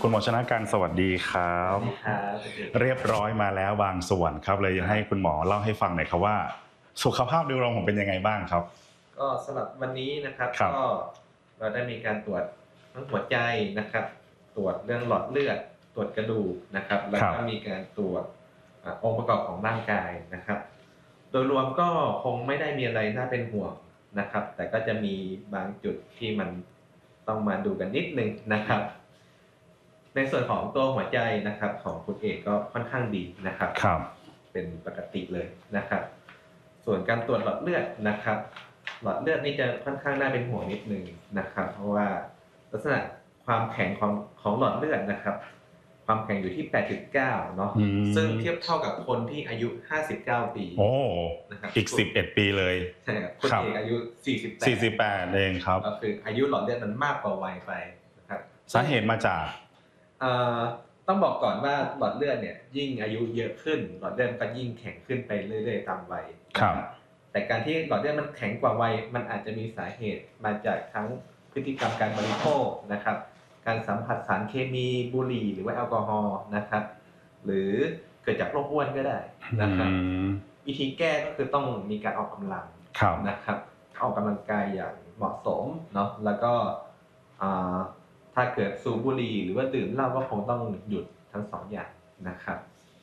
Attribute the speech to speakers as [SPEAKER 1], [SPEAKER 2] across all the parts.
[SPEAKER 1] คุณหมอชนะการสวัสดีครับ
[SPEAKER 2] ครับ
[SPEAKER 1] เรียบร้อยมาแล้วบางส่วนครับเลยให้คุณหมอเล่าให้ฟังหน่อยครับว่าสุขภาพโดยรวมผมเป็นยังไงบ้างครับ
[SPEAKER 2] ก็สำหรับวันนี้นะครับ
[SPEAKER 1] ครับ
[SPEAKER 2] ก็เราได้มีการตรวจทั้งหัวใจนะครับตรวจเรื่องหลอดเลือดตรวจกระดูกนะครับแล้วก็มีการตรวจองค์ประกอบของร่างกายนะครับโดยรวมก็คงไม่ได้มีอะไรน่าเป็นห่วงนะครับแต่ก็จะมีบางจุดที่มันต้องมาดูกันนิดนึงนะครับในส่วนของตัวหัวใจนะครับของคุณเอกก็ค่อนข้างดีนะครับ
[SPEAKER 1] ครับ
[SPEAKER 2] เป็นปกติเลยนะครับส่วนการตรวจหลอดเลือดนะครับหลอดเลือดนี่จะค่อนข้างน่าเป็นห่วงนิดนึงนะครับเพราะว่าลักษณะความแข็งของหลอดเลือดนะครับความแข็งอยู่ที่ 8.9 เนาะซึ่งเทียบเท่ากับคนที่อายุ59ปี
[SPEAKER 1] โอ้
[SPEAKER 2] นะครับ
[SPEAKER 1] อีก11ปีเลย
[SPEAKER 2] ใช่ครับคุณเอกอายุ
[SPEAKER 1] 48เองครับ
[SPEAKER 2] ก็คืออายุหลอดเลือดมันมากกว่าวัยไปนะครับ
[SPEAKER 1] สาเหตุมาจาก
[SPEAKER 2] ต้องบอกก่อนว่าหลอดเลือดเนี่ยยิ่งอายุเยอะขึ้นหลอดเลือดก็ยิ่งแข็งขึ้นไปเรื่อยๆตามวัย
[SPEAKER 1] ครับ
[SPEAKER 2] แต่การที่หลอดเลือดมันแข็งกว่าวัยมันอาจจะมีสาเหตุมาจากทั้งพฤติกรรมการบริโภคนะครับการสัมผัสสารเคมีบุหรี่หรือว่าแอลกอฮอล์นะครับหรือเกิดจากโรคอ้วนก็ได้นะครับวิธีแก้ก็คือต้องมีการออกกำลังนะครับออกกำลังกายอย่างเหมาะสมเนาะแล้วก็ถ้าเกิดสูบบุหรี่หรือว่าดื่มเหล้าก็คงต้องหยุดทั้งสองอย่างนะครับ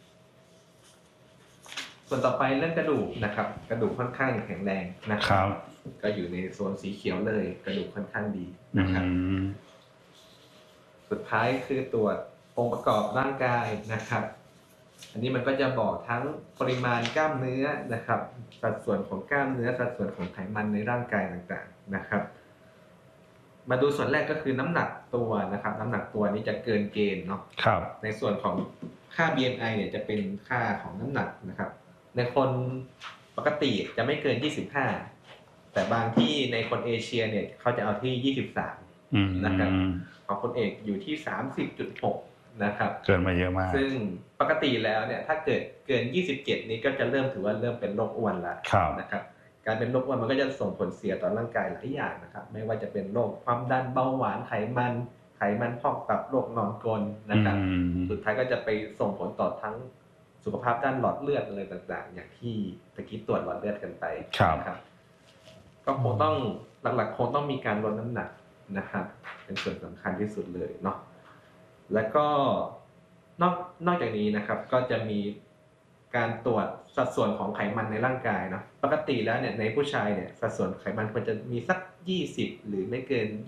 [SPEAKER 2] ส่วนต่อไปเรื่องกระดูกนะครับกระดูกค่อนข้างแข็งแรงนะครับก็อยู่ในโซนสีเขียวเลยกระดูกค่อนข้างดีนะครับสุดท้ายคือตรวจองค์ประกอบร่างกายนะครับอันนี้มันก็จะบอกทั้งปริมาณกล้ามเนื้อนะครับสัดส่วนของกล้ามเนื้อสัดส่วนของไขมันในร่างกายต่างๆนะครับมาดูส่วนแรกก็คือน้ำหนักตัวนะครับน้ำหนักตัวนี้จะเกินเกณฑ์เนาะในส่วนของค่า BMI เนี่ยจะเป็นค่าของน้ำหนักนะครับในคนปกติจะไม่เกิน25แต่บางที่ในคนเอเชียเนี่ยเขาจะเอาที่23นะครับของคนเอกอยู่ที่ 30.6 นะครับ
[SPEAKER 1] เกินมาเยอะมาก
[SPEAKER 2] ซึ่งปกติแล้วเนี่ยถ้าเกิดเกิน27นี้ก็จะถือว่าเริ่มเป็นโรคอ้วนแล้วนะครับการเป็นโรคอ้วนมันก็จะส่งผลเสียต่อร่างกายหลายอย่างนะครับไม่ว่าจะเป็นโรคความดันเบาหวานไขมันพอกตับโรคนอนกรนนะครับสุดท้ายก็จะไปส่งผลต่อทั้งสุขภาพด้านหลอดเลือดอะไรต่างๆอย่างที่ตะกี้ตรวจหลอดเลือดกันไปนะครับก็คงต้องหลักๆคงต้องมีการลดน้ำหนักนะครับเป็นส่วนสำคัญที่สุดเลยเนาะแล้วก็นอกจากนี้นะครับก็จะมีการตรวจสัดส่วนของไขมันในร่างกายนะปกติแล้วเนี่ยในผู้ชายเนี่ยสัดส่วนไขมันควรจะมีสัก20หรือไม่เกิน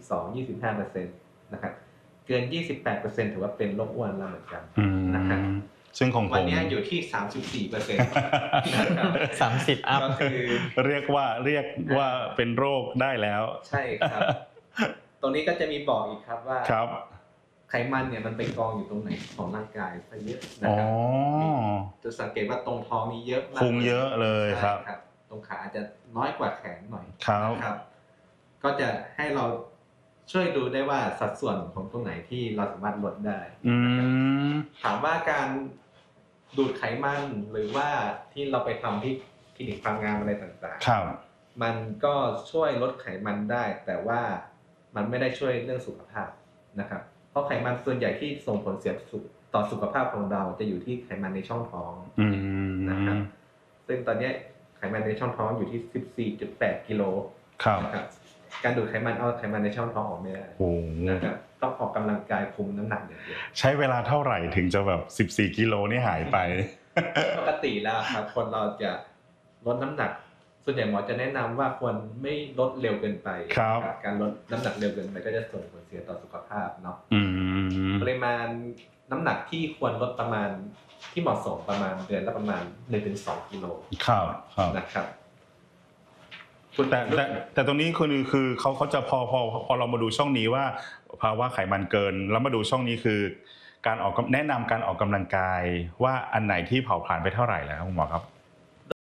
[SPEAKER 2] 22-25% นะครับเกิน 28% ถือว่าเป็นโรคอ้วนแล้วเหมือนกันนะครับ
[SPEAKER 1] ซึ่งของผม
[SPEAKER 2] วันนี้อยู่ที่ 34% นะครับ
[SPEAKER 1] 30อัพก็คือเรียกว่าเป็นโรคได้แล้ว
[SPEAKER 2] ใช่ครับตรงนี้ก็จะมีบอกอีกครับว่าไขมันเนี่ยมันไปกองอยู่ตรงไหนของร่างกายซะเยอะนะครับจะสังเกตว่าตรงท้องนี้เยอะมาก
[SPEAKER 1] พุงเยอะเลยครับ
[SPEAKER 2] ตรงขาอาจจะน้อยกว่าแขนหน่อย
[SPEAKER 1] ครับ
[SPEAKER 2] ก็จะให้เราช่วยดูได้ว่าสัดส่วนของตรงไหนที่เราสามารถลดได้ถามว่าการดูดไขมันหรือว่าที่เราไปทำที่คลินิกความงามอะไรต่างๆมันก็ช่วยลดไขมันได้แต่ว่ามันไม่ได้ช่วยเรื่องสุขภาพนะครับเพราะไขมันส่วนใหญ่ที่ส่งผลเสียต่อสุขภาพของเราจะอยู่ที่ไขมันในช่องท้องนะครับซึ่งตอนนี้ไขมันในช่องท้องอยู่ที่ 14.8 กิโลนะครับการดูดไขมันเอาไขมันในช่องท้องออกไม่ได้นะครับต้องออกกำลังกายคุมน้ำหนักอย่างเดียว
[SPEAKER 1] ใช้เวลาเท่าไหร่ถึงจะแบบ14กิโลนี่หายไป
[SPEAKER 2] ปกติแล้วครับคนเราจะลดน้ำหนักส่วนใหญ่หมอจะแนะนำว่าควรไม่ลดเร็วเกินไปการลดน้ำหนักเร็วเกินไปก็จะส่งผลเสียต่อสุขภาพเนาะปริมาณน้ำหนักที่ควรลดประมาณที่เหมาะสมประมาณเดือนละประมาณ 1-2 กิโลนะครับ
[SPEAKER 1] แต่ตรงนี้คือเขาจะพอเรามาดูช่องนี้ว่าภาวะไขมันเกินแล้วมาดูช่องนี้คือการแนะนำการออกกำลังกายว่าอันไหนที่เผาผลาญไปเท่าไหร่แล้วคุณหมอครับ